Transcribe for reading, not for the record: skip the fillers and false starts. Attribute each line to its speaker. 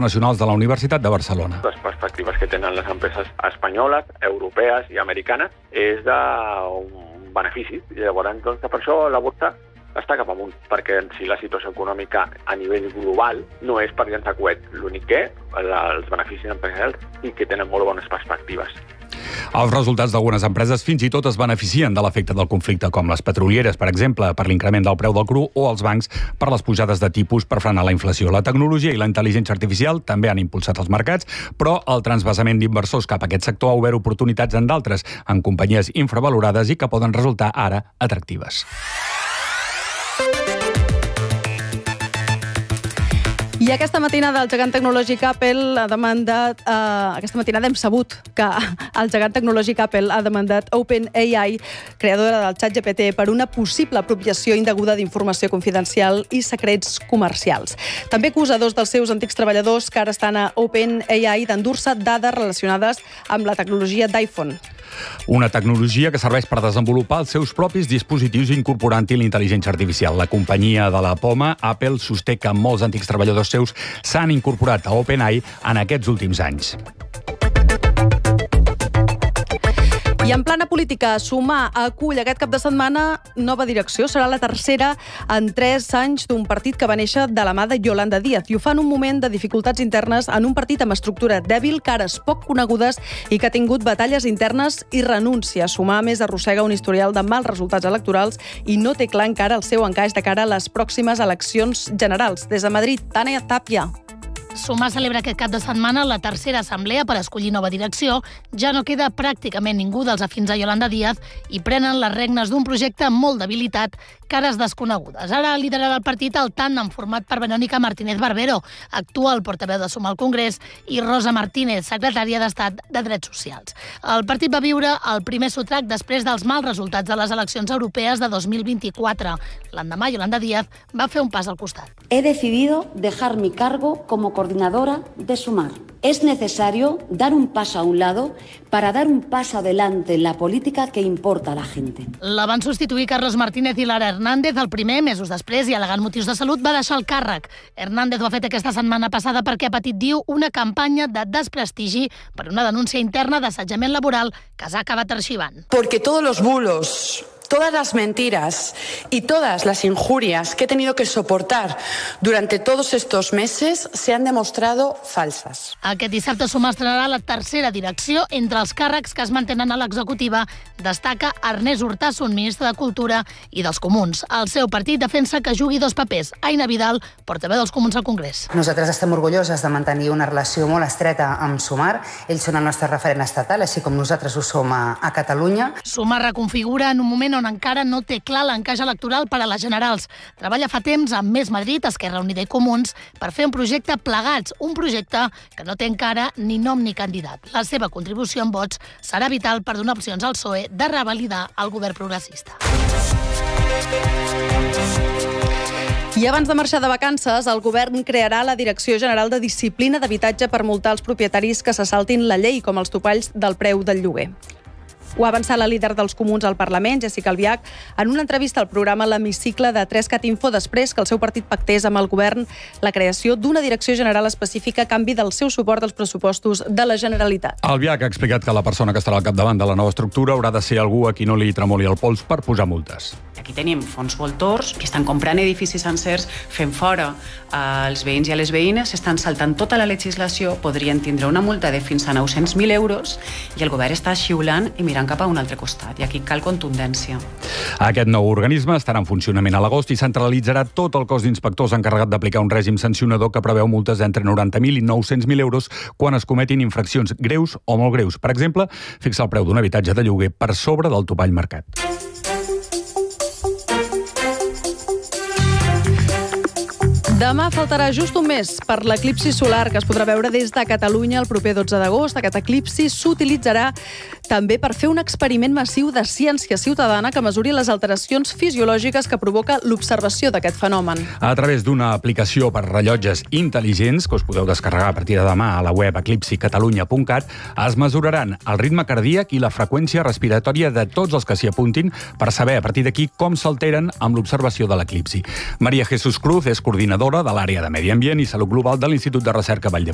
Speaker 1: internacionals de la Universitat de Barcelona.
Speaker 2: Les perspectives que tenen les empreses espanyoles, europees i americanes és d'un benefici. I llavors, doncs, per això la borsa està cap amunt, perquè si la situació econòmica a nivell global no és per llançar coet. L'únic que els beneficis empresarials i que tenen molt bones perspectives.
Speaker 1: Els resultats d'algunes empreses fins i tot es beneficien de l'efecte del conflicte, com les petrolieres, per exemple, per l'increment del preu del cru, o els bancs per les pujades de tipus per frenar la inflació. La tecnologia i la intel·ligència artificial també han impulsat els mercats, però el transvasament d'inversors cap a aquest sector ha obert oportunitats en d'altres, en companyies infravalorades i que poden resultar ara atractives.
Speaker 3: I aquesta matinada el gegant tecnològic Apple ha demandat... aquesta matinada hem sabut que el gegant tecnològic Apple ha demandat OpenAI, creadora del ChatGPT, per una possible apropiació indeguda d'informació confidencial i secrets comercials. També acusa dos dels seus antics treballadors que ara estan a OpenAI d'endur-se dades relacionades amb la tecnologia d'iPhone.
Speaker 1: Una tecnologia que serveix per desenvolupar els seus propis dispositius incorporant-hi l'intel·ligència artificial. La companyia de la poma, Apple, sosté que molts antics treballadors seus s'han incorporat a OpenAI en aquests últims anys.
Speaker 3: I en plana política, Sumar acull aquest cap de setmana nova direcció. Serà la tercera en 3 anys d'un partit que va néixer de la mà de Yolanda Díaz i ho fa en un moment de dificultats internes en un partit amb estructura dèbil, cares poc conegudes i que ha tingut batalles internes i renúncia. Sumar, a més, arrossega un historial de mals resultats electorals i no té clar encara el seu encaix de cara a les pròximes eleccions generals. Des de Madrid, Tània Tàpia.
Speaker 4: Sumar celebra aquest cap de setmana la tercera assemblea per escollir nova direcció. Ja no queda pràcticament ningú dels afins a Yolanda Díaz i prenen les regnes d'un projecte molt debilitat, cares desconegudes. Ara liderarà el partit el tàndem format per Verónica Martínez Barbero, actual portaveu de Sumar al Congrés, i Rosa Martínez, secretària d'Estat de Drets Socials. El partit va viure el primer sotrac després dels mals resultats de les eleccions europees de 2024. L'endemà, Yolanda Díaz va fer un pas al costat.
Speaker 5: He decidido dejar mi cargo como coordinadora de Sumar. Es necesario dar un paso a un lado para dar un paso adelante en la política que importa a la gente.
Speaker 4: La van substituir Carlos Martínez i Lara Hernández el primer, mesos després, i al·legant motius de salut va deixar el càrrec. Hernández ho ha fet aquesta setmana passada perquè ha patit, diu, una campanya de desprestigi per una denúncia interna d'assetjament laboral que s'ha acabat arxivant.
Speaker 6: Porque todos los bulos, todas las mentiras y todas las injurias que he tenido que soportar durante todos estos meses se han demostrado falsas.
Speaker 4: Aquest dissabte Sumar estrenarà la tercera direcció. Entre els càrrecs que es mantenen a l'executiva destaca Ernest Urtasun, ministre de Cultura i dels Comuns. El seu partit defensa que jugui 2 papers. Aina Vidal, portaveu dels Comuns al Congrés.
Speaker 7: Nosaltres estem orgulloses de mantenir una relació molt estreta amb Sumar. Ells són el nostre referent estatal, així com nosaltres ho som a Catalunya.
Speaker 4: Sumar reconfigura en un moment on encara no té clar l'encaix electoral per a les generals. Treballa fa temps amb Més Madrid, Esquerra Unida i Comuns per fer un projecte plegats, un projecte que no té encara ni nom ni candidat. La seva contribució en vots serà vital per donar opcions al PSOE de revalidar el govern progressista.
Speaker 3: I abans de marxar de vacances, el govern crearà la Direcció General de Disciplina d'Habitatge per multar els propietaris que se saltin la llei, com els topalls del preu del lloguer. Ho ha avançat la líder dels Comuns al Parlament, Jessica Albiach, en una entrevista al programa L'Hemicicle de 3Cat Info, després que el seu partit pactés amb el govern la creació d'una direcció general específica a canvi del seu suport als pressupostos de la Generalitat.
Speaker 1: Albiach ha explicat que la persona que estarà al capdavant de la nova estructura haurà de ser algú a qui no li tremoli el pols per posar multes.
Speaker 8: Aquí tenim fons voltors que estan comprant edificis sencers, fent fora els veïns i les veïnes, s'estan saltant tota la legislació, podrien tindre una multa de fins a 900.000 euros i el govern està xiulant i mirant cap a un altre costat. I aquí cal contundència.
Speaker 1: Aquest nou organisme estarà en funcionament a l'agost i centralitzarà tot el cos d'inspectors encarregat d'aplicar un règim sancionador que preveu multes d'entre 90.000 i 900.000 euros quan es cometin infraccions greus o molt greus. Per exemple, fixar el preu d'un habitatge de lloguer per sobre del topall marcat.
Speaker 3: Demà faltarà just un mes per l'eclipsi solar que es podrà veure des de Catalunya el proper 12 d'agost. Aquest eclipsi s'utilitzarà també per fer un experiment massiu de ciència ciutadana que mesuri les alteracions fisiològiques que provoca l'observació d'aquest fenomen.
Speaker 1: A través d'una aplicació per rellotges intel·ligents que us podeu descarregar a partir de demà a la web eclipsicatalunya.cat es mesuraran el ritme cardíac i la freqüència respiratòria de tots els que s'hi apuntin per saber a partir d'aquí com s'alteren amb l'observació de l'eclipsi. Maria Jesús Cruz és coordinadora de l'àrea de Medi Ambient i Salut Global de l'Institut de Recerca Vall